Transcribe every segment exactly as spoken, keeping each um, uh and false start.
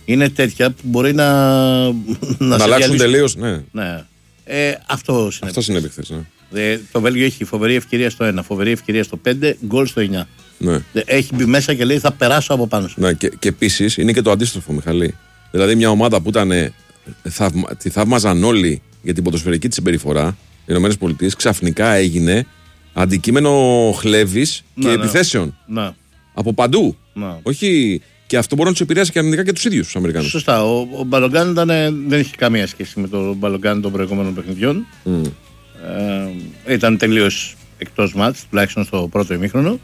είναι τέτοια που μπορεί να. Να, να αλλάξουν τελείως, ναι. ναι. Ε, αυτό συνέβη χθες. Ναι. Ε, το Βέλγιο έχει φοβερή ευκαιρία στο ένα, φοβερή ευκαιρία στο πέντε, γκολ στο εννιά. Ναι. Έχει μπει μέσα και λέει θα περάσω από πάνω σου. Ναι, και, και επίσης είναι και το αντίστροφο, Μιχαλή. Δηλαδή μια ομάδα που ήταν. Θαυμα, τη θαύμαζαν όλοι για την ποδοσφαιρική της συμπεριφορά, οι ΗΠΑ, ξαφνικά έγινε αντικείμενο χλέβης και ναι, επιθέσεων. Ναι. Από παντού. Ναι. Όχι. Και αυτό μπορεί να του επηρεάσει και αρνητικά και τους ίδιους τους Αμερικανούς. Σωστά. Ο, ο Μπαλογκάν ήταν, δεν είχε καμία σχέση με τον Μπαλογκάν των προηγούμενων παιχνιδιών. Mm. Ε, ήταν τελείως εκτός μάτς, τουλάχιστον στο πρώτο ημίχρονο.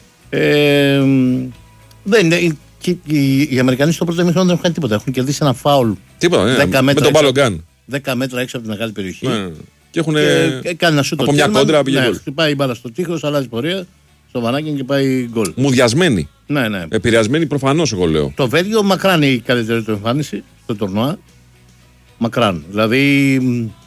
Ε, δεν είναι. Και οι, οι Αμερικανοί στο πρώτο ημίχρονο δεν έχουν κάνει τίποτα. Έχουν κερδίσει ένα φάουλ. Τίποτα, ναι, μέτρα με τον Μπαλογκάν. δέκα μέτρα έξω από την μεγάλη περιοχή. Ναι. Και έχουν. Και κάνει ένα σούτο. Από μια κόντρα πήγε γκολ. Χτυπάει η μπάλα στο τείχος, αλλάζει πορεία. Στο βανάκι και πάει γκολ. Μουδιασμένοι. Ναι, ναι. Επηρεασμένοι προφανώς, εγώ λέω. Το Βέλγιο μακράν η καλύτερη του εμφάνιση στο τουρνουά. Μακράν. Δηλαδή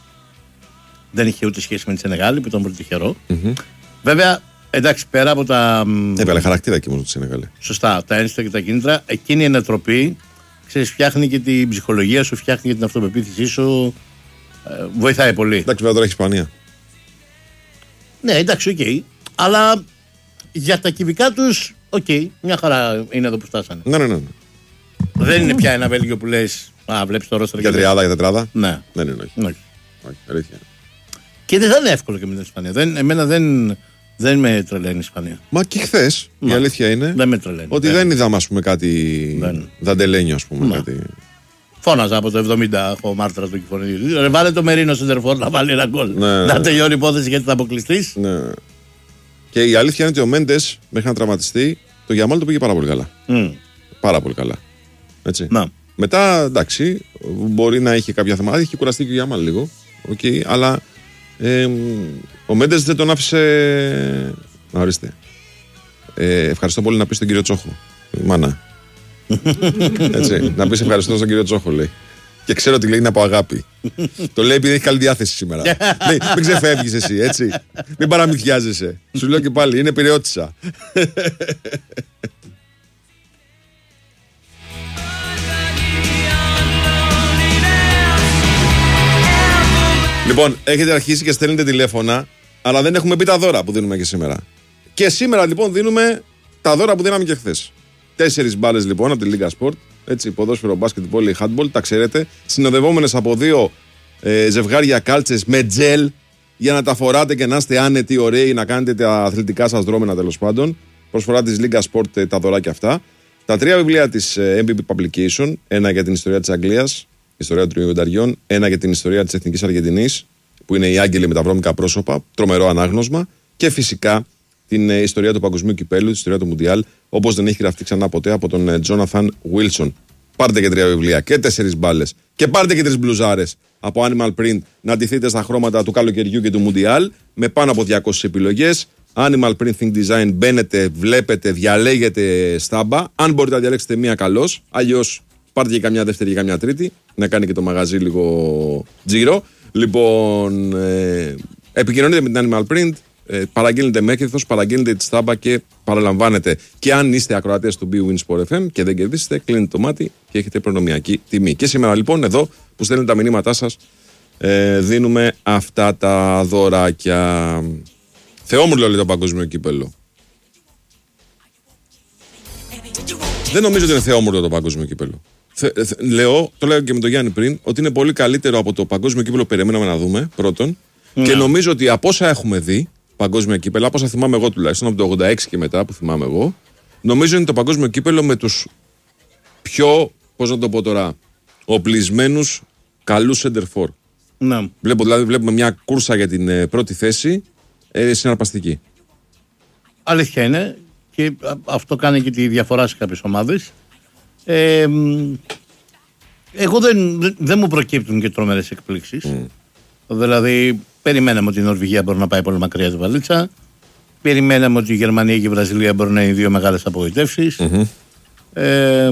δεν είχε ούτε σχέση με τη Σενεγάλη που ήταν πολύ τυχερό. Mm-hmm. Βέβαια, εντάξει, πέρα από τα. Έβαλε χαρακτήρα και μόνο τη Σενεγάλη. Σωστά, τα ένστικα και τα κίνητρα. Εκείνη η ανατροπή, ξέρεις, φτιάχνει και την ψυχολογία σου, φτιάχνει και την αυτοπεποίθησή σου. Ε, βοηθάει πολύ. Εντάξει, βέβαια τώρα έχει Ισπανία. Ναι, εντάξει, οκ. Okay. Αλλά για τα κυβικά τους, οκ, okay, μια χαρά είναι εδώ που φτάσανε. Ναι, ναι, ναι. Δεν είναι πια ένα Βέλγιο που λες, α, βλέπεις το ρόστερ. Για τριάδα, για τετράδα. Ναι. Δεν είναι, όχι. όχι. όχι αλήθεια. Και δεν θα είναι εύκολο και με την Ισπανία. Δεν, εμένα δεν, δεν με τρελαίνει η Ισπανία. Μα και χθες η αλήθεια είναι δεν με τρελαίνει, ότι δεν, δεν είδαμε, ας πούμε, κάτι δεν. Δαντελένιο, ας πούμε. Κάτι... Φώναζα από το εβδομήντα ο Μάρτρα του Κιφωνίδη. Ρε, βάλε το Μερίνο Σεντερφόρ να βάλει ένα γκολ. Ναι. Να τελειώνει η υπόθεση γιατί θα αποκλειστεί. Ναι. Και η αλήθεια είναι ότι ο Μέντες μέχρι να τραυματιστεί, το Γιαμάλ το πήγε πάρα πολύ καλά. Mm. Πάρα πολύ καλά. Έτσι. Να. Μετά, εντάξει, μπορεί να είχε κάποια θέματα. Είχε κουραστεί και ο Γιαμάλ λίγο. Okay, αλλά ε, ο Μέντες δεν τον άφησε. Να ορίστε. Ε, ευχαριστώ πολύ να πει στον κύριο Τσόχο. Μάνα. Έτσι, να πει ευχαριστώ στον κύριο Τσόχο, λέει. Και ξέρω ότι λέει είναι από αγάπη. Το λέει επειδή έχει καλή διάθεση σήμερα. Λέει, μην ξεφεύγεις εσύ, έτσι. Μην παραμυθιάζεσαι. Σου λέω και πάλι, είναι πειραιώτισσα. Λοιπόν, έχετε αρχίσει και στέλνετε τηλέφωνα, αλλά δεν έχουμε πει τα δώρα που δίνουμε και σήμερα. Και σήμερα λοιπόν δίνουμε τα δώρα που δίναμε και χθες. Τέσσερις μπάλες λοιπόν από τη Λίγκα Sport. Έτσι, ποδόσφαιρο, μπάσκετ, βόλεϊ, handball, τα ξέρετε. Συνοδευόμενες από δύο ε, ζευγάρια κάλτσες με τζελ για να τα φοράτε και να είστε άνετοι, ωραίοι, να κάνετε τα αθλητικά σας δρόμενα τέλος πάντων. Προσφορά της Λίγκα Sport ε, τα δωράκια αυτά. Τα τρία βιβλία της ε, εμ πι πι Publication. Ένα για την ιστορία της Αγγλίας, ιστορία των Ιουνταριών. Ένα για την ιστορία της Εθνικής Αργεντινής, που είναι οι άγγελοι με τα βρώμικα πρόσωπα. Τρομερό ανάγνωσμα. Και φυσικά την ε, ιστορία του Παγκοσμίου Κυπέλλου, την ιστορία του Μουντιάλ, όπως δεν έχει γραφτεί ξανά ποτέ από τον Τζόναθαν Βίλσον. Πάρτε και τρία βιβλία και τέσσερις μπάλες. Και πάρτε και τρεις μπλουζάρες από Animal Print να ντυθείτε στα χρώματα του καλοκαιριού και του Μουντιάλ με πάνω από διακόσιες επιλογές. Animal Print Think Design, μπαίνετε, βλέπετε, διαλέγετε στάμπα. Αν μπορείτε να διαλέξετε μία, καλώς. Αλλιώς πάρτε και καμιά δεύτερη και καμιά τρίτη. Να κάνει και το μαγαζί λίγο τζίρο. Λοιπόν, ε, επικοινωνείτε με την Animal Print. Ε, παραγγέλνετε μέγεθος, παραγγέλνετε τη στάμπα και παραλαμβάνετε. Και αν είστε ακροατές του Bwin Sport εφ εμ και δεν κερδίσετε, κλείνετε το μάτι και έχετε προνομιακή τιμή. Και σήμερα λοιπόν, εδώ που στέλνετε τα μηνύματά σας, ε, δίνουμε αυτά τα δωράκια. Θεόμουρλο λέει το παγκόσμιο κύπελλο. Δεν νομίζω ότι είναι θεόμουρλο το παγκόσμιο κύπελλο. Θε, θε, λέω, το λέω και με τον Γιάννη πριν, ότι είναι πολύ καλύτερο από το παγκόσμιο κύπελλο που περιμέναμε να δούμε πρώτον. Mm. Και νομίζω ότι από όσα έχουμε δει παγκόσμια κύπελλα, από όσα θυμάμαι εγώ τουλάχιστον, από το ογδόντα έξι και μετά που θυμάμαι εγώ, νομίζω είναι το παγκόσμιο κύπελλο με τους πιο, πώς να το πω τώρα, οπλισμένους καλούς center for. Ναι. Βλέπω, δηλαδή βλέπουμε μια κούρσα για την ε, πρώτη θέση ε, συναρπαστική. Αλήθεια είναι και αυτό κάνει και τη διαφορά σε κάποιες ομάδες. Ε, εγώ δεν, δεν, δεν μου προκύπτουν και τρομερές εκπλήξεις. Mm. Δηλαδή, περιμέναμε ότι η Νορβηγία μπορεί να πάει πολύ μακριά τη βαλίτσα. Περιμέναμε ότι η Γερμανία και η Βραζιλία μπορεί να είναι δύο μεγάλες απογοητεύσεις. Mm-hmm. Ε,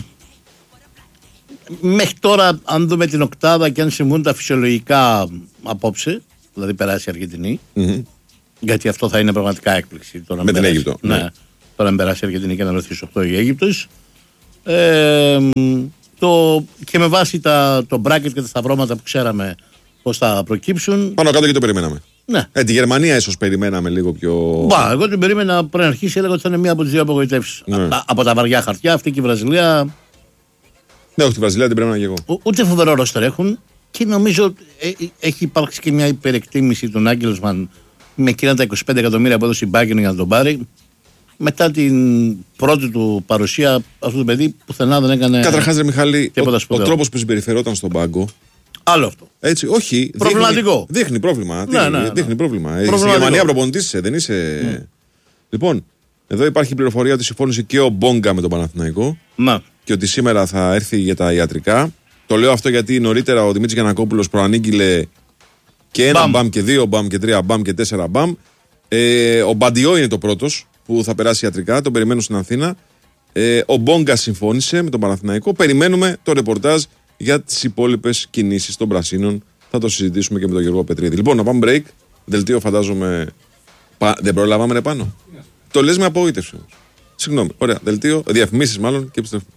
μέχρι τώρα, αν δούμε την οκτάδα και αν συμβούν τα φυσιολογικά απόψε, δηλαδή περάσει η Αργεντινή, mm-hmm. γιατί αυτό θα είναι πραγματικά έκπληξη. Τώρα με την Αίγυπτο. Ναι, ναι. Τώρα να περάσει η Αργεντινή και να ρωθεί στις οκτώ η Αίγυπτος. Ε, το, και με βάση τα, το bracket και τα σταυρώματα που ξέραμε πώς θα προκύψουν. Πάνω κάτω και το περιμέναμε. Ναι. Ε, τη Γερμανία ίσως περιμέναμε λίγο πιο. Μπα, εγώ την περίμενα πριν αρχίσει, έλεγα ότι θα είναι μία από τις δύο απογοητεύσεις. Ναι. Α, από τα βαριά χαρτιά, αυτή και η Βραζιλία. Ναι, όχι, τη Βραζιλία την περίμενα και εγώ. Ο, ούτε φοβερό ρόστερ έχουν και νομίζω ε, έχει υπάρξει και μια υπερεκτίμηση του Νάγκελσμαν με εκείνα τα είκοσι πέντε εκατομμύρια που έδωσε η Bayern για να τον πάρει. Μετά την πρώτη του παρουσία, αυτό το παιδί πουθενά δεν έκανε. Καταρχάς, ρε Μιχάλη, ο, ο τρόπος που συμπεριφερόταν στον πάγκο. Άλλο αυτό. Έτσι, όχι. Προβληματικό. Δείχνει, δείχνει πρόβλημα. Ναι, ναι, ναι. Δείχνει πρόβλημα. Στη Γερμανία προπονητής είσαι, δεν είσαι. Mm. Λοιπόν, εδώ υπάρχει πληροφορία ότι συμφώνησε και ο Μπόγκα με τον Παναθηναϊκό. Να. Και ότι σήμερα θα έρθει για τα ιατρικά. Το λέω αυτό γιατί νωρίτερα ο Δημήτρης Γιαννακόπουλος προανήγγειλε και ένα μπαμ, μπαμ και δύο μπαμ και τρία μπαμ και τέσσερα μπαμ. Ε, ο Μπαντιό είναι το πρώτος που θα περάσει ιατρικά. Τον περιμένω στην Αθήνα. Ε, ο Μπόγκα συμφώνησε με τον Παναθηναϊκό. Περιμένουμε το ρεπορτάζ για τις υπόλοιπες κινήσεις των Πρασίνων. Θα το συζητήσουμε και με τον Γιώργο Πετρίδη. Λοιπόν, να πάμε break. Δελτίο, φαντάζομαι. Πα... Δεν προλάβαμε πάνω. Yeah. Το λες με απογοήτευση όμως. Συγγνώμη. Ωραία. Δελτίο, διαφημίσεις μάλλον και επιστρέφουμε.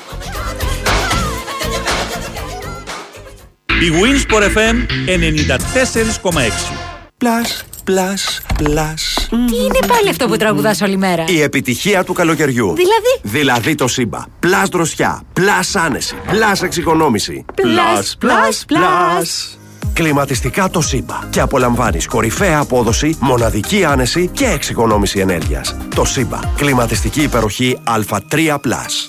Η Winsport εφ εμ ενενήντα τέσσερα κόμμα έξι. Πλάς, πλάς, πλάς. Τι είναι πάλι αυτό που τραγουδάς όλη μέρα? Η επιτυχία του καλοκαιριού. Δηλαδή? Δηλαδή το Σύμπα. Πλάς δροσιά, πλάς άνεση, πλάς εξοικονόμηση. Πλάς, πλάς, πλάς. Κλιματιστικά το Σύμπα. Και απολαμβάνεις κορυφαία απόδοση, μοναδική άνεση και εξοικονόμηση ενέργειας. Το Σύμπα. Κλιματιστική υπεροχή Α τρία πλας.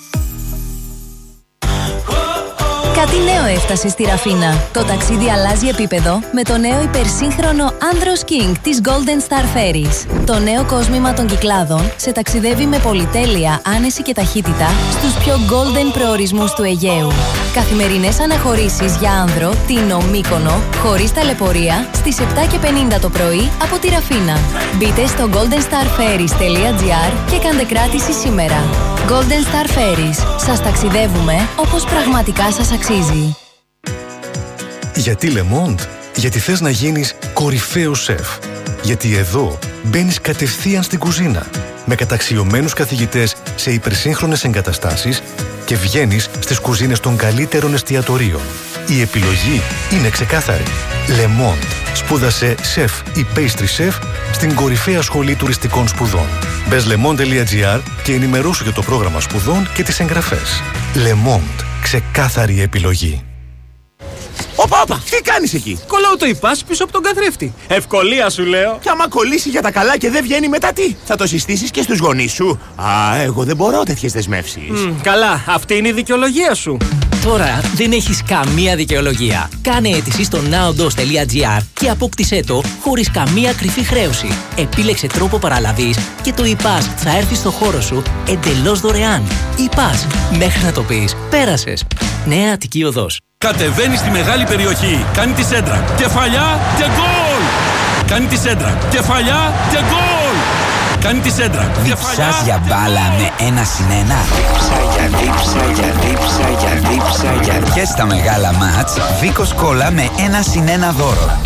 Κάτι νέο έφτασε στη Ραφίνα. Το ταξίδι αλλάζει επίπεδο με το νέο υπερσύγχρονο Andros King της Golden Star Ferries. Το νέο κόσμημα των Κυκλάδων σε ταξιδεύει με πολυτέλεια, άνεση και ταχύτητα στους πιο golden προορισμούς του Αιγαίου. Καθημερινές αναχωρήσεις για άνδρο, Τίνο, Μύκονο, χωρίς ταλαιπωρία, στις επτά και πενήντα το πρωί από τη Ραφίνα. Μπείτε στο golden star ferries τελεία gr και κάντε κράτηση σήμερα. Golden Star Ferries. Σας ταξιδεύουμε όπως πραγματικά σας αξίζει. Γιατί Le Monde? Γιατί θες να γίνεις κορυφαίος σεφ. Γιατί εδώ μπαίνεις κατευθείαν στην κουζίνα με καταξιωμένους καθηγητές σε υπερσύγχρονες εγκαταστάσεις και βγαίνεις στις κουζίνες των καλύτερων εστιατορίων. Η επιλογή είναι ξεκάθαρη. Le Monde. Σπούδασε σεφ ή pastry chef στην κορυφαία σχολή τουριστικών σπουδών. Μπες le monde τελεία gr και ενημερώσου για το πρόγραμμα σπουδών και τις εγγραφές. Le Monde. Ξεκάθαρη επιλογή. Όπα, όπα, τι κάνεις εκεί? Κολλάω το ιπάς πίσω από τον καθρέφτη. Ευκολία σου λέω. Και άμα κολλήσει για τα καλά και δεν βγαίνει μετά τι? Θα το συστήσεις και στους γονείς σου? Α, εγώ δεν μπορώ τέτοιες δεσμεύσεις. Mm, καλά, αυτή είναι η δικαιολογία σου. Τώρα δεν έχεις καμία δικαιολογία. Κάνε αίτηση στο naodos τελεία gr και απόκτησέ το χωρίς καμία κρυφή χρέωση. Επίλεξε τρόπο παραλαβής και το ιπάς θα έρθει στο χώρο σου εντελώς δωρεάν. ιπάς, μέχρι να το πεις, πέρασες. Νέα Αττική Οδός. Κατεβαίνει στη μεγάλη περιοχή. Κάνει τη σέντρα. Κεφαλιά και γκολ! Κάνει τη σέντρα. Κεφαλιά και γκολ! Κάνει τη σέντρα. Διψάς για μπάλα με ένα συν ένα. Δίψα για δίψα για δίψα για δίψα για. Και στα μεγάλα μάτς, Βίκος Κόλλα με ένα συν ένα δώρο.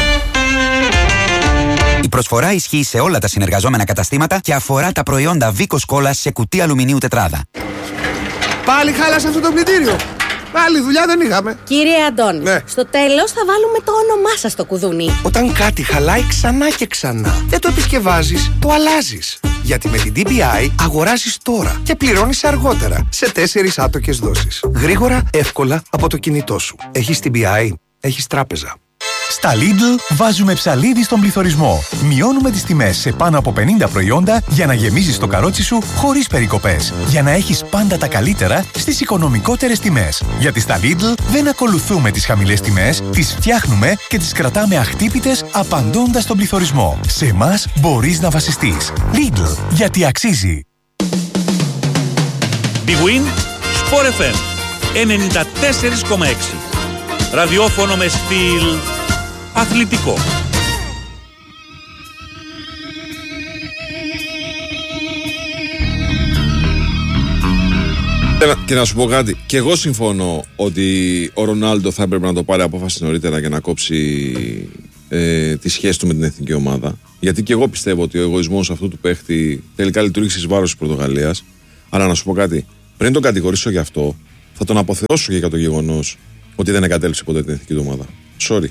Η προσφορά ισχύει σε όλα τα συνεργαζόμενα καταστήματα και αφορά τα προϊόντα Βίκος Κόλλα σε κουτί αλουμινίου τετράδα. Πάλι χάλασε αυτό το πλυντήριο. Άλλη δουλειά δεν είχαμε. Κύριε Αντών, ναι. Στο τέλος θα βάλουμε το όνομά σας στο κουδούνι. Όταν κάτι χαλάει ξανά και ξανά, δεν το επισκευάζεις, το αλλάζεις. Γιατί με την ντι μπι άι αγοράζεις τώρα και πληρώνεις αργότερα σε τέσσερις άτοκες δόσεις. Γρήγορα, εύκολα από το κινητό σου. Έχεις ντι μπι άι, έχεις τράπεζα. Στα Lidl βάζουμε ψαλίδι στον πληθωρισμό. Μειώνουμε τις τιμές σε πάνω από πενήντα προϊόντα για να γεμίζεις το καρότσι σου χωρίς περικοπές. Για να έχεις πάντα τα καλύτερα στις οικονομικότερες τιμές. Γιατί στα Lidl δεν ακολουθούμε τις χαμηλές τιμές, τις φτιάχνουμε και τις κρατάμε αχτύπητες απαντώντας στον πληθωρισμό. Σε εμάς μπορείς να βασιστείς. Lidl, γιατί αξίζει. Big Win, Sport εφ εμ ενενήντα τέσσερα κόμμα έξι. Ραδιόφωνο με στυλ αθλητικό. Και να σου πω κάτι, και εγώ συμφωνώ ότι ο Ρονάλντο θα έπρεπε να το πάρει απόφαση νωρίτερα για να κόψει ε, τη σχέση του με την εθνική ομάδα. Γιατί και εγώ πιστεύω ότι ο εγωισμός αυτού του παίχτη τελικά λειτουργήσε εις βάρος της Πορτογαλίας. Αλλά να σου πω κάτι, πριν τον κατηγορήσω γι' αυτό, θα τον αποθεώσω και για το γεγονός ότι δεν εγκατέλειψε ποτέ την εθνική του ομάδα. Sorry.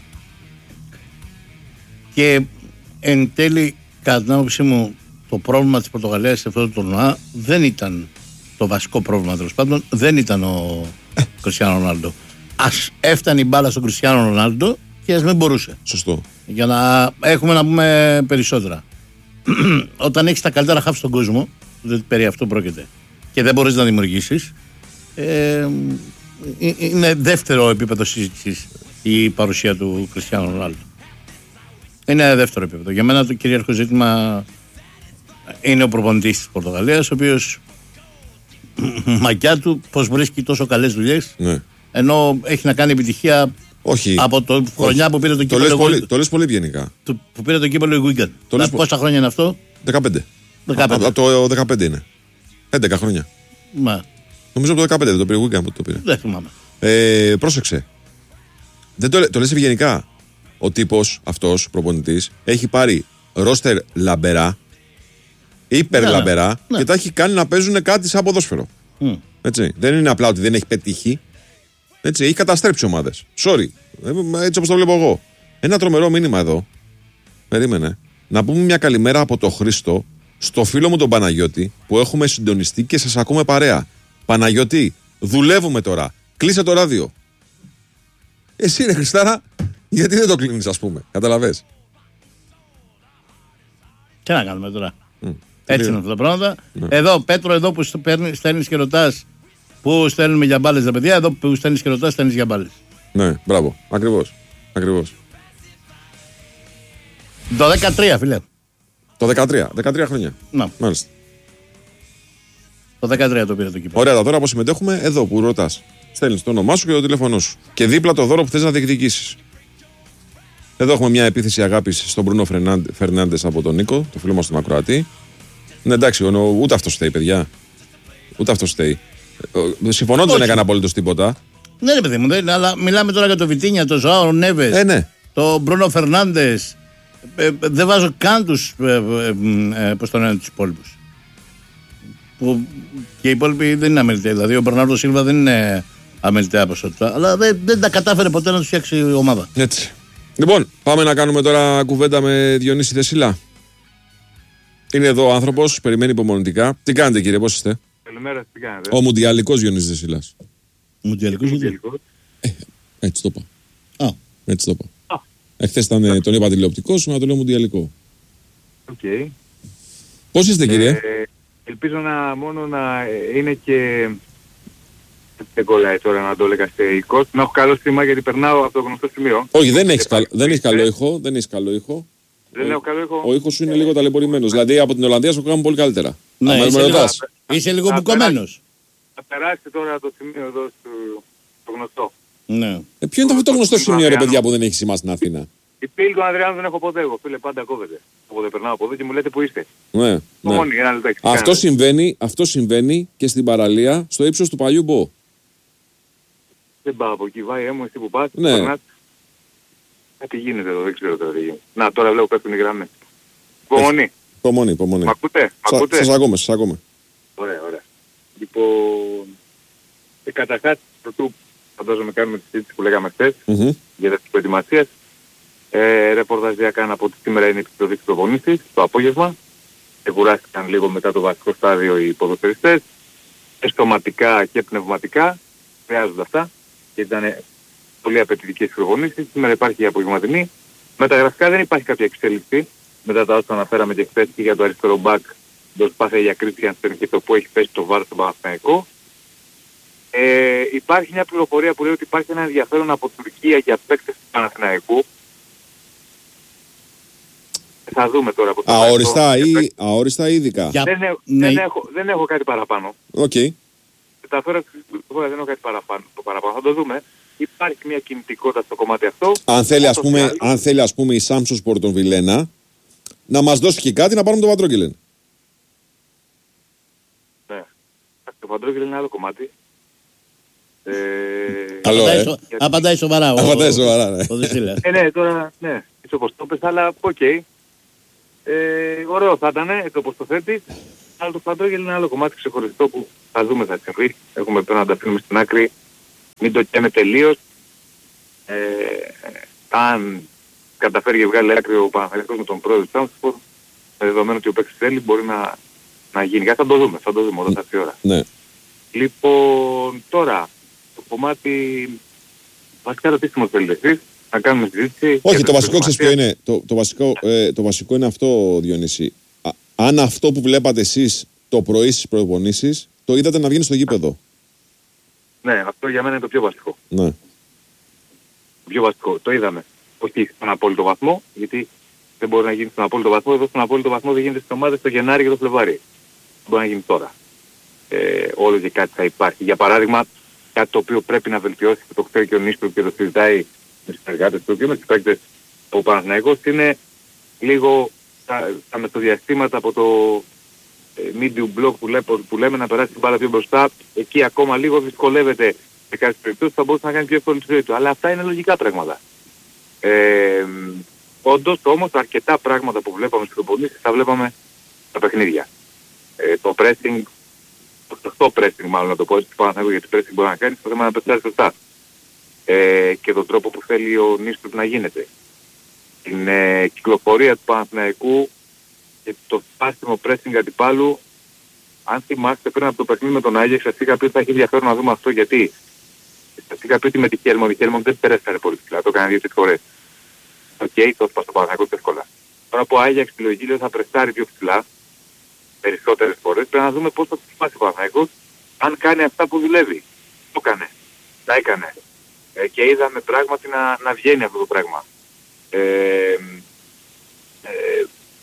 Και εν τέλει, κατά την άποψή μου, το πρόβλημα της Πορτογαλίας σε αυτό το τουρνουά δεν ήταν το βασικό πρόβλημα, τέλος πάντων, δεν ήταν ο Κριστιάνο Ρονάλντο. Ας έφτανε η μπάλα στον Κριστιάνο Ρονάλντο και ας μην μπορούσε. Σωστό. Για να έχουμε να πούμε περισσότερα. Όταν έχεις τα καλύτερα χαφ στον κόσμο, διότι περί αυτού πρόκειται, και δεν μπορείς να δημιουργήσεις, ε, είναι δεύτερο επίπεδο συζήτησης η παρουσία του Κριστιάνο Ρονάλντο. Είναι δεύτερο επίπεδο. Για μένα το κυρίαρχο ζήτημα είναι ο προπονητής της Πορτογαλίας, ο οποίος μακιά του πως βρίσκει τόσο καλές δουλειές, ναι. ενώ έχει να κάνει επιτυχία. Όχι. Από το χρονιά Όχι. που πήρε το κύπελλο. κύπελλο. Το λες πολύ, το λες πολύ ευγενικά. Που πήρε το κύπελλο η Wigan. Δηλαδή, πόσα χρόνια είναι αυτό? δεκαπέντε. δεκαπέντε. Από το δεκαπέντε είναι. έντεκα χρόνια. Μα. Νομίζω από το δεκαπέντε δεν το πήρε η Wigan. Το πήρε. Δεν θυμάμαι. Ε, πρόσεξε. Δεν το, το λες ευγενικά. Ο τύπος αυτός, προπονητής, έχει πάρει ρόστερ λαμπερά, υπερ ναι, λαμπερά ναι. και τα έχει κάνει να παίζουν κάτι σαν ποδόσφαιρο. Mm. Έτσι. Δεν είναι απλά ότι δεν έχει πετύχει. Έτσι. Έχει καταστρέψει ομάδες. Sorry. Έτσι όπως το βλέπω εγώ. Ένα τρομερό μήνυμα εδώ. Περίμενε. Να πούμε μια καλημέρα από τον Χρήστο στο φίλο μου τον Παναγιώτη που έχουμε συντονιστεί και σας ακούμε παρέα. Παναγιώτη, δουλεύουμε τώρα. Κλείσε το ράδιο. Εσύ ρε Χριστάρα, γιατί δεν το κλείνεις, ας πούμε. Καταλαβες. Τι να κάνουμε τώρα. Mm. Έτσι είναι αυτά τα πράγματα. Ναι. Εδώ, Πέτρο, εδώ που στέλνεις και ρωτάς πού στέλνουμε για μπάλες τα παιδιά, εδώ που στέλνεις και ρωτάς, στέλνεις για μπάλες. Ναι, μπράβο. Ακριβώς. Ακριβώς. Το δεκατρία, φίλε. Το δεκατρία. δεκατρία χρόνια. Να. Μάλιστα. Το δεκατρία το πήρε το κύπελλο. Ωραία, τώρα που συμμετέχουμε, εδώ που ρωτάς. Στέλνεις το όνομά σου και το τηλέφωνό σου. Και δίπλα το δώρο που θες να διεκδικήσεις. Εδώ έχουμε μια επίθεση αγάπης στον Μπρούνο Φερνάντες από τον Νίκο, το φίλο μας τον ακροατή. Ναι, εντάξει, ούτε αυτό φταίει, παιδιά. Ούτε αυτό φταίει. Συμφωνώ ότι δεν έκανε απολύτως τίποτα. Ναι, ρε παιδί μου, δεν, αλλά μιλάμε τώρα για το Βιτίνια, το Ζωάο Νέβες, ε, ναι. το Μπρούνο Φερνάντες. Ε, δεν βάζω καν τους, ε, ε, ε, πώς το λένε, τους υπόλοιπους. Που και οι υπόλοιποι δεν είναι αμεληταίοι. Δηλαδή ο Μπερνάρντο Σίλβα δεν είναι αμεληταία ποσότητα. Αλλά δεν, δεν τα κατάφερε ποτέ να του φτιάξει η ομάδα. Έτσι. Λοιπόν, πάμε να κάνουμε τώρα κουβέντα με Διονύση Δεσίλα. Είναι εδώ ο άνθρωπος, περιμένει υπομονητικά. Τι κάνετε, κύριε, πώς είστε? Καλημέρα, τι κάνετε? Ο Μουντιαλικός Διονύσης Δεσίλας. Μουντιαλικός, ε, έτσι το είπα. Α. Έτσι το είπα. Εχθές ήταν, τον είπα τηλεοπτικό, σήμερα τον λέω Μουντιαλικό. Οκ. Okay. Πώς είστε, κύριε? Ε, ελπίζω να μόνο να είναι και... Δεν κολλάει τώρα να το έλεγα αστεϊκός. Να έχω καλό σήμα γιατί περνάω από το γνωστό σημείο. Όχι, δεν έχεις καλ... δεν καλό ήχο. Δεν έχεις καλό ήχο. Δεν έχω καλό ήχο. Ο ήχος σου είναι λίγο ταλαιπωρημένος. Δηλαδή από την Ολλανδία σου κάνουν πολύ καλύτερα. Ναι, είσαι, λίγο... είσαι λίγο μπουκωμένος. Θα περάσει τώρα το σημείο εδώ στο γνωστό. Ναι. Ε, ποιο είναι αυτό το γνωστό σημείο, ρε παιδιά, που δεν έχει σημασία στην Αθήνα? Η πύλη του Ανδριάνου δεν έχω ποτέ εγώ. Φίλε, πάντα κόβεται. Οπότε περνάω από εδώ και μου λέτε που είστε. Ναι, ναι. Μόνοι, ένα λεπτάκι. Αυτό συμβαίνει, αυτό συμβαίνει και στην παραλία στο ύψος του παλιού Μπο. Δεν πάω από εκεί, βάει έμου, εσύ που πας. Ναι. Περνάς. Τι γίνεται εδώ, δεν ξέρω τώρα τι γίνεται. Να, τώρα βλέπω πέφτουν οι γραμμές. Υπομονή. Υπομονή, υπομονή. Μ' ακούτε, μ' ακούτε. Σας ακούμε, σας ακούμε. Ωραία, ωραία. Λοιπόν, ε, καταρχάς, πρωτού φαντάζομαι κάνουμε τη συζήτηση που λέγαμε χθες mm-hmm. για τις προετοιμασίες. Ε, ρεπορταζία από ότι σήμερα είναι η επιστροφή της προπονήσης, το απόγευμα. Κουράστηκαν λίγο μετά το βασικό στάδιο οι ποδοσφαιριστές. Και σωματικά και πνευματικά. Χρειάζονται αυτά. Και ήταν πολύ απαιτητικές προπονήσεις. Σήμερα υπάρχει η απογευματινή. Μεταγραφικά δεν υπάρχει κάποια εξέλιξη. Μετά τα όσα αναφέραμε και χθες και για το αριστερό μπακ. Το σπάθεια για Κρίστιανσεν και το που έχει πέσει το βάρος στον Παναθηναϊκό. Ε, υπάρχει μια πληροφορία που λέει ότι υπάρχει ένα ενδιαφέρον από Τουρκία για παίκτες του Παναθηναϊκού. Θα δούμε τώρα από το αόριστα ή, αόριστα ή ειδικά. Δεν, δεν, ναι. δεν, έχω, δεν έχω κάτι παραπάνω. Οκ. Okay. Τα φέρω δεν έχω κάτι παραπάνω, παραπάνω. Θα το δούμε. Υπάρχει μια κινητικότητα στο κομμάτι αυτό. Αν θέλει, ας πούμε, αν θέλει ας πούμε η Σάμσο Σπορ τον Βιλένα να μας δώσει και κάτι να πάρουμε τον Βαντρόγκελεν. Ναι. Το Βαντρόγκελεν είναι άλλο κομμάτι. Ε... Καλό, απαντάει, ε. σο... απαντάει σοβαρά. Ο... Απαντάει σοβαρά, ναι. ε, ναι, τώρα, ναι, έτσι όπως το πες, αλλά οκ. Okay. Ε, ωραίο θα ήταν, έτσι όπως το θέτεις. Αλλά το Παντόγελ είναι άλλο κομμάτι ξεχωριστό που θα δούμε, θα συμβεί. Έχουμε πρέπει να τα αφήνουμε στην άκρη. Μην το καίμε τελείως. Ε, αν καταφέρει και βγάλει άκρη ο Παναθηναϊκός με τον πρόεδρο του Τράμπορ, με δεδομένο ότι ο παίκτης θέλει, μπορεί να, να γίνει. Θα το δούμε, θα το δούμε όταν θα έρθει η ώρα. Ναι. Λοιπόν, τώρα, το κομμάτι... Βασικά ρωτήστε μου θέλετε εσείς, να κάνουμε συζήτηση. Όχι, το βασικό ξέρεις ποιο είναι. Το, το, βασικό, ε, το βασικό είναι αυτό, Διονύση. Α, αν αυτό που βλέπατε εσείς το πρωί στις προπονήσεις, το είδατε να βγαίνει στο γήπεδο. Ναι, αυτό για μένα είναι το πιο βασικό. Ναι. Το πιο βασικό. Το είδαμε. Όχι στον απόλυτο βαθμό, γιατί δεν μπορεί να γίνει στον απόλυτο βαθμό. Εδώ στον απόλυτο βαθμό δεν γίνεται στις ομάδες το Γενάρη και το Φλεβάρι. Δεν μπορεί να γίνει τώρα. Ε, όλο και κάτι θα υπάρχει. Για παράδειγμα, κάτι το οποίο πρέπει να βελτιώσει και το ξέρει και ο Νίστρου και το συζητάει με τους εργάτες του και με τους παίκτες ο Παναθηναϊκός, είναι λίγο τα, τα μεσοδιαστήματα από το ε, medium block που, λέ, που λέμε να περάσει την μπάλα πιο μπροστά. Εκεί ακόμα λίγο δυσκολεύεται σε κάποιες περιπτώσεις, θα μπορούσε να κάνει πιο εύκολη τη ζωή του. Αλλά αυτά είναι λογικά πράγματα. Ε, όντως όμως αρκετά πράγματα που βλέπαμε στις προπονήσεις θα βλέπαμε στα παιχνίδια. Ε, το pressing, το σωστό pressing μάλλον να το πω έτσι, πάνω γιατί pressing μπορεί να κάνει, το θέμα να πετάει σωστά. Ε, και τον τρόπο που θέλει ο Νίστρου να γίνεται. Την ε, κυκλοφορία του Παναθηναϊκού και το σπάσιμο pressing αντιπάλου, αν θυμάστε πριν από το παιχνίδι με τον Άγιαξ, σας είχα πει ότι θα έχει ενδιαφέρον να δούμε αυτό, γιατί σας είχα πει ότι με τη Χέλμον, η Χέλμον δεν πέρασε πολύ ψηλά, το έκανε δύο-τρεις φορές. Οκ, okay, το έπασε το Παναθηναϊκό εύκολα. Τώρα που ο Άγιαξ τη λογική λέει θα πρεστάρει πιο ψηλά, περισσότερες φορές, πρέπει να δούμε πώς θα το σπάσει ο Παναθηναϊκός, αν κάνει αυτά που δουλεύει. Το έκανε. Τα έκανε. Ε, και είδαμε πράγματι να, να βγαίνει αυτό το πράγμα. Ε, ε,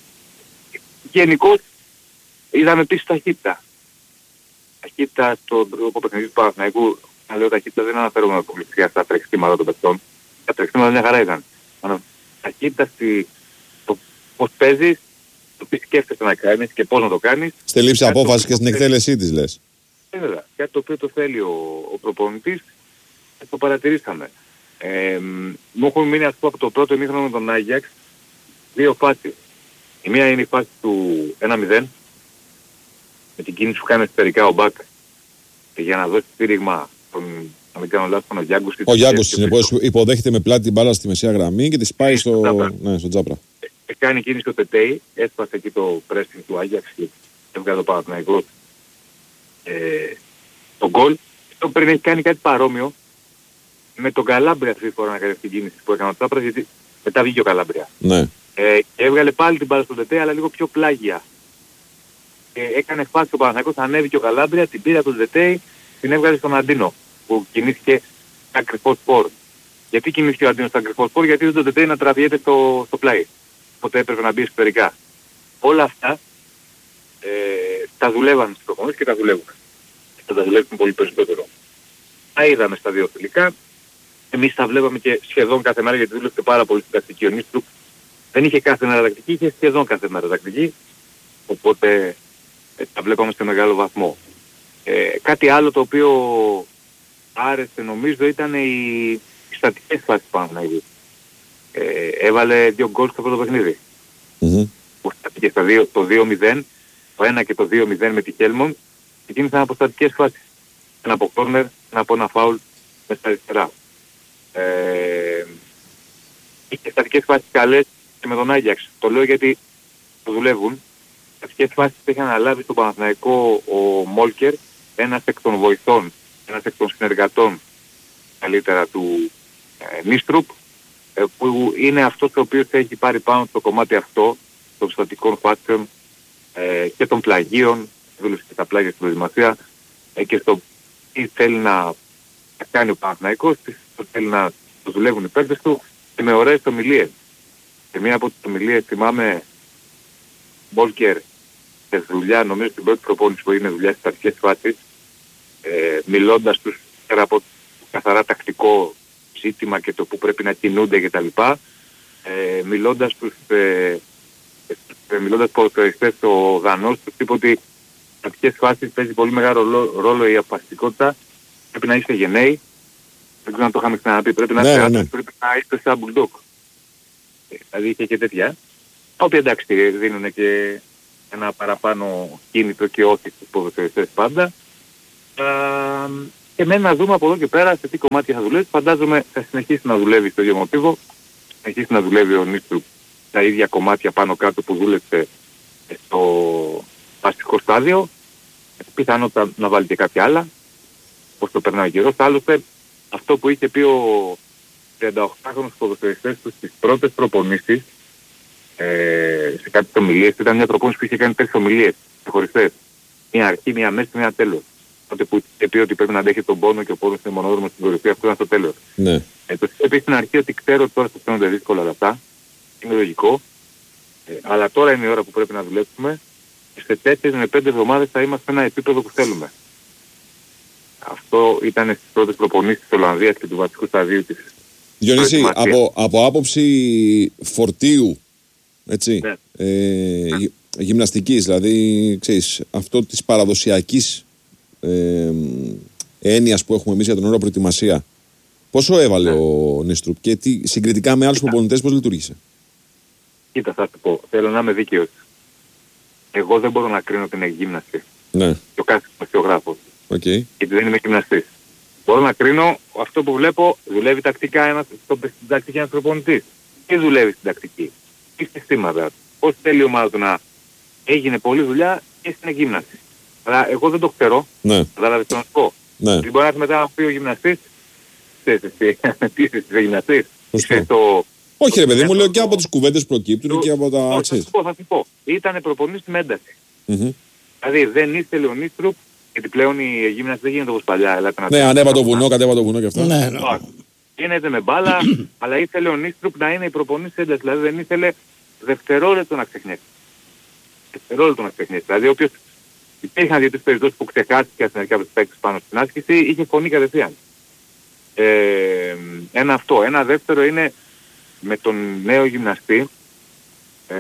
γενικώς είδαμε επίσης ταχύτητα. Ταχύτητα στον τρόπο παιχνιδιού του Παναθηναϊκού. Αν λέω ταχύτητα δεν αναφέρομαι αποκλειστικά στα τρεξίματα των παιχτών. Τα τρεξίματα μια χαρά ήταν. Ταχύτητα στη, το πώς παίζεις, το τι σκέφτεσαι να κάνεις και πώς να το κάνεις. Στη λήψη απόφασης και στην εκτέλεσή της λες. Ε, βέβαια. Κάτι το οποίο το θέλει ο, ο προπονητής, το παρατηρήσαμε. Ε, μου έχουν μείνει ας πω από το πρώτο ημίχρονο με τον Άγιαξ δύο φάσεις. Η μία είναι η φάση του ένα μηδέν με την κίνηση που κάνει εσωτερικά ο Μπακ για να δώσει στήριγμα τον, να μην κάνω λάθος, τον Γιάγκος. Ο Γιάγκος συνεπώς υποδέχεται με πλάτη την μπάλα στη μεσαία γραμμή και τη πάει στο, ναι, στο Τζάπρα. Ε, κάνει κίνηση ο Τετέι, έσπασε εκεί το pressing του Άγιαξ και έβγαλε το Παναθηναϊκό ε, τον γκολ. Αυτό πριν έχει κάνει κάτι παρόμοιο με τον Καλάμπρια αυτή τη φορά να κάνει αυτή την κίνηση που έκανε ο Τσάπρας, γιατί μετά βγήκε ο Καλάμπρια. Ναι. Ε, και έβγαλε πάλι την μπάλα στον Τετέ, αλλά λίγο πιο πλάγια. Ε, έκανε φάση ο Παναθηναϊκός, ανέβηκε ο Καλάμπρια, την πήρε τον Τετέ, την έβγαλε στον Αντίνο, που κινήθηκε στα κρυφό σπορ. Γιατί κινήθηκε ο Αντίνο στα κρυφό σπορ, γιατί δεν τον Τετέ να τραβιέται στο, στο πλάι. Οπότε έπρεπε να μπει εσωτερικά. Όλα αυτά ε, τα δουλεύαν στις προπονήσεις και τα δουλεύουν. Θα τα δουλεύουν πολύ περισσότερο. Τα είδαμε στα δύο φιλικά. Εμείς τα βλέπαμε και σχεδόν κάθε μέρα, γιατί δούλευε πάρα πολύ στην τακτική. Ο Νίστρου δεν είχε κάθε μέρα τακτική, είχε σχεδόν κάθε μέρα τακτική. Οπότε ε, τα βλέπαμε σε μεγάλο βαθμό. Ε, κάτι άλλο το οποίο άρεσε νομίζω ήταν οι, οι στατικές φάσεις πάνω να είδε. Ε, έβαλε δύο γκολ στο πρώτο παιχνίδι. Mm-hmm. Που στατικές στα δύο, το δύο μηδέν, το ένα και το δύο μηδέν με τη Χέλμον, ξεκίνησαν από στατικές φάσεις. Ένα από κόρνερ, ένα από ένα φάουλ με στα αριστερά. Ε, είχε στατικές φάσεις καλές και με τον Άγιαξ. Το λέω γιατί το δουλεύουν. Στατικές φάσεις που είχε αναλάβει στον Παναθηναϊκό ο Μόλκερ, ένας εκ των βοηθών, ένας εκ των συνεργατών καλύτερα του ε, Νίστρουπ, ε, που είναι αυτός ο οποίος έχει πάρει πάνω στο κομμάτι αυτό των στατικών φάσεων ε, και των πλαγίων, δούλευε και τα πλάγια στην προετοιμασία ε, και στο τι θέλει να κάνει ο Παναθηναϊκός, τι θέλει να το δουλεύουν οι παίκτες του και με ωραίες ομιλίες. Και μία από τις ομιλίες θυμάμαι Μπόλκερ σε δουλειά, νομίζω στην πρώτη προπόνηση που είναι δουλειά στις αρχές φάσεις, ε, μιλώντας τους πέρα από καθαρά τακτικό ζήτημα και το που πρέπει να κινούνται κτλ. Ε, μιλώντας τους ε, ε, μιλώντας ποδοσφαιριστές ο Δανός, τους είπε ότι σε αυτές φάσεις παίζει πολύ μεγάλο ρόλο, ρόλο η αποφασιστικότητα. Πρέπει να είστε γενναίοι. Δεν ξέρω αν το είχαμε ξαναπεί. Πρέπει να είστε άντρες, πρέπει να είστε σαν μπουλντόκ. Ε, δηλαδή είχε και τέτοια. Τα οποία εντάξει δίνουν και ένα παραπάνω κίνητρο και όθηση στους ποδοσφαιριστές πάντα. Ε, και μένει να δούμε από εδώ και πέρα σε τι κομμάτια θα δουλεύει. Φαντάζομαι θα συνεχίσει να δουλεύει στο ίδιο μοτίβο, θα συνεχίσει να δουλεύει ο Νίστρου τα ίδια κομμάτια πάνω κάτω που δούλεψε στο βασικό στάδιο. Πιθανότατα να βάλει και κάποια άλλα, όπως το περνάει ο καιρός. Άλλωστε, αυτό που είχε πει ο τριανταοκτάχρονος ποδοσφαιριστές του στις πρώτες προπονήσεις, ε, σε κάποιες ομιλίες, ήταν μια προπόνηση που είχε κάνει τέσσερις ομιλίες ξεχωριστές. Μια αρχή, μια μέση, μια τέλος. Τότε που είχε πει ότι πρέπει να αντέχει τον πόνο και ο πόνος είναι μονόδρομος στην κορυφή, αυτό ήταν στο τέλος. Ναι. Ε, το είχε πει στην αρχή ότι ξέρω ότι τώρα θα φαίνονται δύσκολα όλα αυτά. Είναι λογικό. Ε, αλλά τώρα είναι η ώρα που πρέπει να δουλέψουμε. Σε τέσσερις με πέντε εβδομάδες θα είμαστε σε ένα επίπεδο που θέλουμε. Αυτό ήταν στις πρώτες προπονήσεις της Ολλανδίας και του βασικού σταδίου της. Διονύση, από, από άποψη φορτίου, έτσι, ναι. ε, γυ, γυμναστικής, δηλαδή, ξέρεις, αυτό της παραδοσιακής ε, έννοιας που έχουμε εμείς για την ώρα προετοιμασία, πόσο έβαλε ναι. ο Νίστρουπ και τι, συγκριτικά με άλλους προπονητές πώς λειτουργήσε? Κοίτα, θα σου πω, θέλω να είμαι δίκαιος. Εγώ δεν μπορώ να κρίνω την εκγύμναση. Ναι. Και ο κάθε δημοσιογράφος. Okay. Γιατί δεν είμαι γυμναστής. Μπορώ να κρίνω αυτό που βλέπω, δουλεύει τακτικά ένας, στο, στην τακτική ένας προπονητής. Τι δουλεύει στην τακτική, τι συστήματα, πώς θέλει η ομάδα του να έγινε πολλή δουλειά και στην εκγύμναση. Αλλά εγώ δεν το ξέρω, ναι. κατάλαβες τι να σου πω. Ναι. Δηλαδή μπορεί να έρθει μετά να πει ο γυμναστής, ξέρεις εσύ, τι είσαι εσύ γυμναστής. Το... Όχι ρε παιδί μου, λέω και από τις κουβέντες προκύπτουν το... και από τα... Όχι, θα σου πω, θα σου πω. Ήτανε προπονής με ένταση. Mm-hmm. Δηλαδή δεν ήθελε ο Νίστρουπ, γιατί πλέον η γύμναση δεν γίνεται όπως παλιά. Ελάτε να ναι, ανέβα το βουνό, κατέβα το βουνό και αυτά. Ναι, ναι. Γίνεται με μπάλα, αλλά ήθελε ο Νίστρουπ να είναι η προπονής ένταση. Δηλαδή δεν ήθελε δευτερόλεπτο να ξεχνιέται. Δευτερόλεπτο να ξεχνιέται. Δηλαδή όποιος υπήρχαν δύο-τρεις περιπτώσεις που ξεχάστηκε αστυνομικά από τους παίκτες πάνω στην άσκηση, είχε φωνή κατευθείαν. Ε, ένα αυτό. Ένα δεύτερο είναι με τον νέο γυμναστή ε,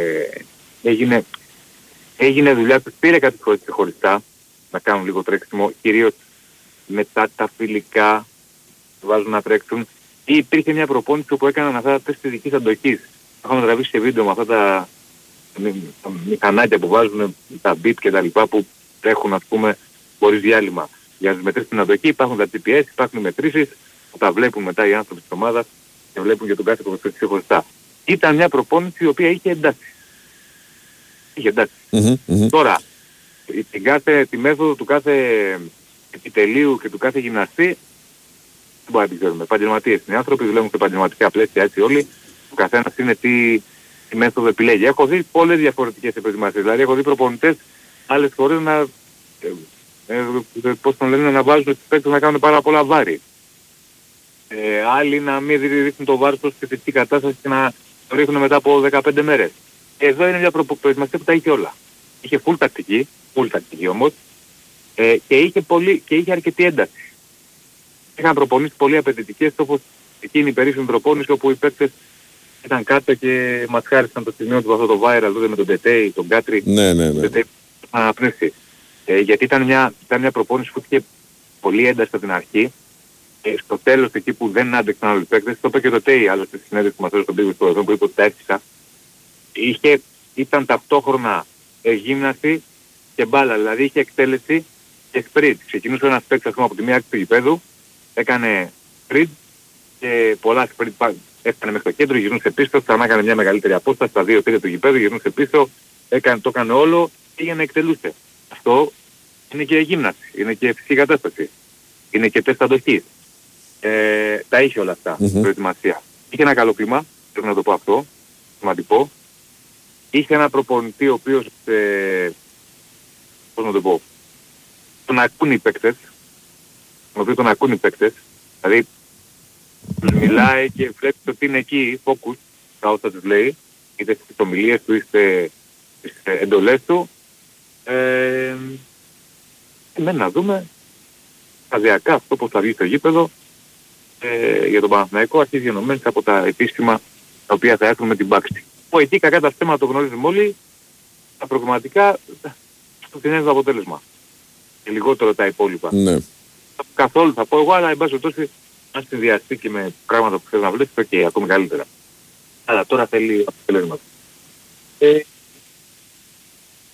έγινε, έγινε δουλειά του, πήρε κάτι χωριστά να κάνουν λίγο τρέξιμο, κυρίως μετά τα φιλικά βάζουν να τρέξουν, ή υπήρχε μια προπόνηση που έκαναν αυτά τα τεστ ειδικής αντοχής. Είχαμε τραβήσει σε βίντεο με αυτά τα, τα μηχανάκια που βάζουν τα beat και τα λοιπά που τρέχουν ας πούμε χωρίς διάλειμμα. Για να μετρήσει την αντοχή υπάρχουν τα τζι πι ες, υπάρχουν μετρήσεις που τα βλέπουν μετά οι άνθρωποι της ομάδας και βλέπουν για τον κάθε ποδοσφαιριστή ξεχωριστά. Ήταν μια προπόνηση η οποία είχε εντάξει. Είχε εντάξει. Mm-hmm, mm-hmm. Τώρα, την κάθε, τη μέθοδο του κάθε επιτελείου και του κάθε γυμναστή δεν μπορεί να την ξέρουμε. Επαγγελματίες είναι οι άνθρωποι, δουλεύουν σε επαγγελματικά πλαίσια έτσι όλοι. Ο καθένας είναι τι, τι μέθοδο επιλέγει. Έχω δει πολλές διαφορετικές προετοιμασίες. Δηλαδή έχω δει προπονητές άλλες φορές να, ε, ε, πώς τον λένε, να βάζουν τους παίκτες να κάνουν πάρα πολλά βάρη. Ε, άλλοι να μην ρίχνουν το βάρος στη φυσική κατάσταση και να το ρίχνουν μετά από δεκαπέντε μέρες. Εδώ είναι μια προετοιμασία που τα είχε όλα. Είχε full τακτική, full τακτική όμως, ε, και, είχε πολύ, και είχε αρκετή ένταση. Είχαν προπονήσεις πολύ απαιτητικές, όπως εκείνη η περίφημη προπόνηση όπου οι παίκτες ήταν κάτω και μας χάρισαν το σημείο του αυτό το viral τότε με τον Τετέι, τον Κάτρι. Ναι, ναι, ναι. Τετέι, αναπνεύσει. Ε, γιατί ήταν μια, ήταν μια προπόνηση που είχε πολύ ένταση από την αρχή. Ε, στο τέλος εκεί που δεν άντεξαν άλλοι παίκτες, το είπε και το Τέι, άλλωστε στη συνέντευξη που μας έδωσε τον Πίγο του που είπε ότι τα έφτιαξα. Είχε, ήταν ταυτόχρονα ε, γύμναση και μπάλα, δηλαδή είχε εκτέλεση και sprint. Ξεκινούσε ένας παίκτης ας πούμε από τη μία άκρη του γηπέδου, έκανε sprint και πολλά sprint έφτανε μέχρι το κέντρο, γυρνούσε πίσω, ξανά έκανε μια μεγαλύτερη απόσταση στα δύο τρία του γηπέδου, γυρνούσε πίσω, έκανε, το έκανε όλο, πήγαινε εκτελούσε. Αυτό είναι και γύμναση, είναι και φυσική κατάσταση, είναι και τεστ αντοχής. Ε, τα είχε όλα αυτά στην mm-hmm. προετοιμασία. Είχε ένα καλό κλίμα, πρέπει να το πω αυτό, σημαντικό. Είχε ένα προπονητή ο οποίος, ε, πώς να το πω, τον ακούν οι παίκτες, τον οποίο τον ακούν οι παίκτες, δηλαδή τους μιλάει και βλέπει ότι είναι εκεί, focus, τα όσα τους λέει, είτε στις ομιλίες του, είτε στις εντολές του. Ε, εμένα να δούμε σταδιακά αυτό πώς θα βγει στο γήπεδο ε, για τον Παναθηναϊκό, αρχίζει γενομένες από τα επίσημα τα οποία θα έρθουν με την πάξη. Που εκεί κακά τα θέματα το γνωρίζουμε όλοι, τα προγραμματικά στο φινέζω αποτέλεσμα. Και λιγότερο τα υπόλοιπα. Ναι. Καθόλου θα πω εγώ, αλλά εν πάση περιπτώσει αν συνδυαστεί και με πράγματα που θέλει να βλέπει, και okay, ακόμη καλύτερα. Αλλά τώρα θέλει αποτελέσματα. Ε,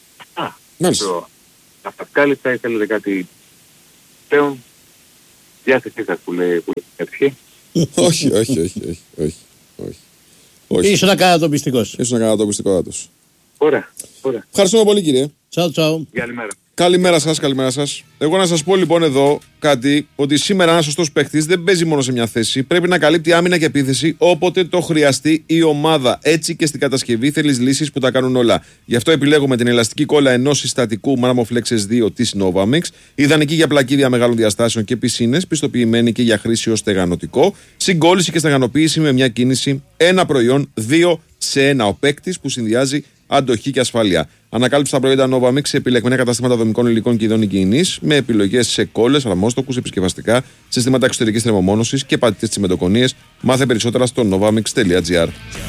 Το Καφκάλιστα, ήθελετε κάτι πλέον. Διάθεσή σας που λέει που λέει όχι, όχι, όχι, όχι, όχι, όχι, όχι. Ήσουν ακατατοπιστικός. Ήσουν ακατατοπιστικότατος. Ωραία, ωραία. Ευχαριστούμε πολύ, κύριε. Τσάου, τσάου. Καλημέρα. Καλημέρα σας, καλημέρα σας. Εγώ να σας πω λοιπόν εδώ κάτι, ότι σήμερα ένας σωστός παίκτης δεν παίζει μόνο σε μια θέση. Πρέπει να καλύπτει άμυνα και επίθεση όποτε το χρειαστεί η ομάδα. Έτσι και στην κατασκευή θέλεις λύσεις που τα κάνουν όλα. Γι' αυτό επιλέγουμε την ελαστική κόλλα ενός συστατικού Marmoflex ες δύο της Novamix. Ιδανική για πλακίδια μεγάλων διαστάσεων και πισίνες, πιστοποιημένη και για χρήση ως στεγανοτικό. Συγκόλληση και στεγανοποίηση με μια κίνηση. Ένα προϊόν, δύο σε ένα. Ο παίκτης που συνδυάζει αντοχή και ασφάλεια. Ανακάλυψε τα προϊόντα Novamix σε επιλεγμένα καταστήματα δομικών υλικών και ειδών υγιεινής, με επιλογές σε κόλλες, αρμόστοκους, επισκευαστικά, συστήματα εξωτερικής θερμομόνωσης και πατητές τσιμεντοκονίες. Μάθε περισσότερα στο novamix τελεία gr.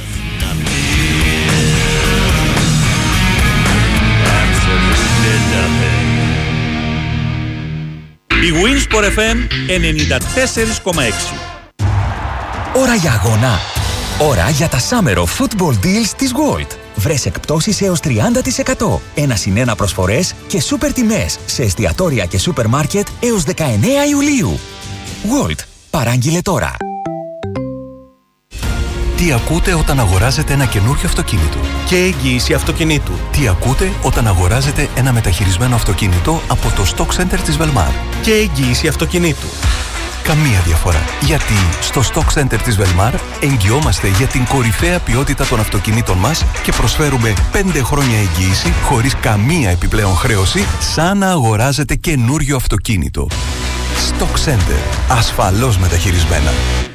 Η Winsport εφ εμ ενενήντα τέσσερα κόμμα έξι. Ώρα για αγώνα. Ώρα για τα Summer of Football Deals της Gold. Βρες εκπτώσεις έως τριάντα τοις εκατό. Ένα συν ένα προσφορές και σούπερ τιμές σε εστιατόρια και σούπερ μάρκετ έως δεκαεννέα Ιουλίου. Gold. Παράγγειλε τώρα. Τι ακούτε όταν αγοράζετε ένα καινούριο αυτοκίνητο? Και εγγύηση αυτοκινήτου. Τι ακούτε όταν αγοράζετε ένα μεταχειρισμένο αυτοκίνητο από το Stock Center της Velmar? Και εγγύηση αυτοκινήτου. Καμία διαφορά. Γιατί στο Stock Center της Velmar εγγυόμαστε για την κορυφαία ποιότητα των αυτοκινήτων μας και προσφέρουμε πέντε χρόνια εγγύηση χωρίς καμία επιπλέον χρέωση, σαν να αγοράζετε καινούριο αυτοκίνητο. Stock Center. Ασφαλώς μεταχειρισμένα.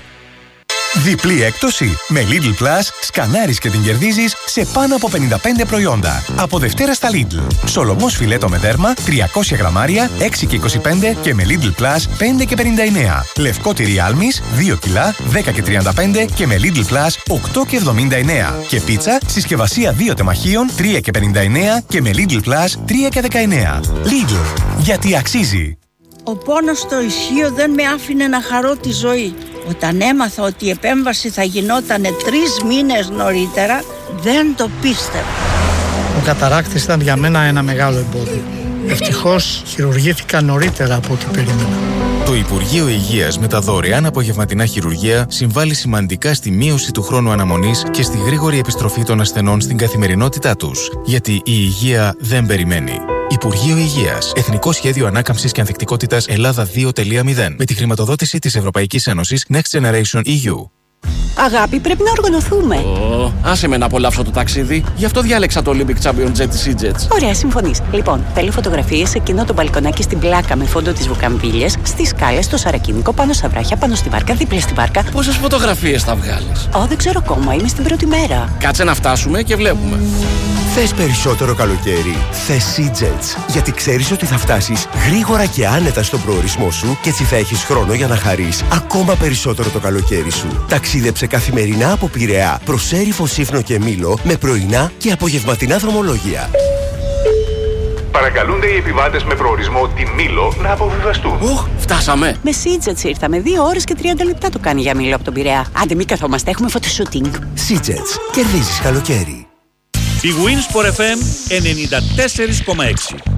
Διπλή έκπτωση. Με Lidl Plus σκανάρεις και την κερδίζεις σε πάνω από πενήντα πέντε προϊόντα. Από Δευτέρα στα Lidl. Σολομός φιλέτο με δέρμα τριακόσια γραμμάρια έξι και είκοσι πέντε και με Lidl Plus πέντε και πενήντα εννέα. Λευκό τυρί άλμης δύο κιλά δέκα και τριάντα πέντε και με Lidl Plus οκτώ και εβδομήντα εννέα. Και πίτσα συσκευασία δύο τεμαχίων τρία και πενήντα εννέα και με Lidl Plus τρία και δεκαεννέα. Lidl. Γιατί αξίζει. Ο πόνος στο ισχύο δεν με άφηνε να χαρώ τη ζωή. Όταν έμαθα ότι η επέμβαση θα γινόταν τρεις μήνες νωρίτερα, δεν το πίστευα. Ο καταράκτης ήταν για μένα ένα μεγάλο εμπόδιο. Ευτυχώς χειρουργήθηκα νωρίτερα από ό,τι περίμενα. Το Υπουργείο Υγείας με τα δωρεάν απογευματινά χειρουργία συμβάλλει σημαντικά στη μείωση του χρόνου αναμονής και στη γρήγορη επιστροφή των ασθενών στην καθημερινότητά τους. Γιατί η υγεία δεν περιμένει. Υπουργείο Υγείας. Εθνικό Σχέδιο Ανάκαμψης και Ανθεκτικότητας Ελλάδα δύο τελεία μηδέν. Με τη χρηματοδότηση της Ευρωπαϊκής Ένωσης Next Generation ι γιου. Αγάπη, πρέπει να οργανωθούμε. Oh, άσε με να απολαύσω το ταξίδι. Γι' αυτό διάλεξα το Olympic Champion Jet της E-Jets. Ωραία, συμφωνείς. Λοιπόν, θέλω φωτογραφίες σε εκείνο το μπαλκονάκι στην πλάκα με φόντο τις βουκαμβίλες, στις σκάλες, στο Σαρακίνικο, πάνω στα βράχια, πάνω στη βάρκα, δίπλα στη βάρκα. Πόσες φωτογραφίες θα βγάλεις? Ω, δεν ξέρω ακόμα, είμαι στην πρώτη μέρα. Κάτσε να φτάσουμε και βλέπουμε. Θες περισσότερο καλοκαίρι? Θες E-Jets. Γιατί ξέρεις ότι θα φτάσεις γρήγορα και άνετα στον προορισμό σου και έτσι θα έχεις χρόνο για να χαρείς ακόμα περισσότερο το καλοκαίρι σου. Ταξίδεψε καθημερινά από Πειραιά προς Έριφο, Σύφνο και Μήλο με πρωινά και απογευματινά δρομολόγια. Παρακαλούνται οι επιβάτες με προορισμό τη Μήλο να αποβιβαστούν. Οχ, φτάσαμε. Με Sea-Jets ήρθαμε. Δύο ώρες και τριάντα λεπτά το κάνει για Μήλο από τον Πειραιά. Άντε, μην καθόμαστε, έχουμε φωτοσούτινγκ. Sea-Jets. Κερδίζεις καλοκαίρι. Η Winsport εφ εμ ενενήντα τέσσερα κόμμα έξι.